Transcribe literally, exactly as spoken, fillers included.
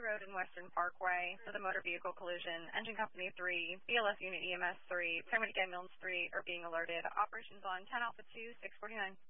Road and Western Parkway for the motor vehicle collision. Engine Company three, B L S Unit E M S three, Paramedic Ambulance three are being alerted. Operations on ten Alpha two, six forty-nine.